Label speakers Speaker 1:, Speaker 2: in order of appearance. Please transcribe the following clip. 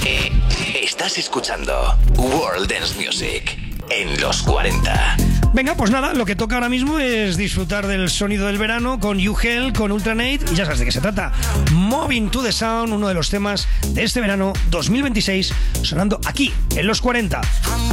Speaker 1: Estás escuchando World Dance Music en los 40.
Speaker 2: Venga, pues nada, lo que toca ahora mismo es disfrutar del sonido del verano con You Hell, con Ultranate, y ya sabes de qué se trata. Moving to the Sound, uno de los temas de este verano 2026, sonando aquí en los 40.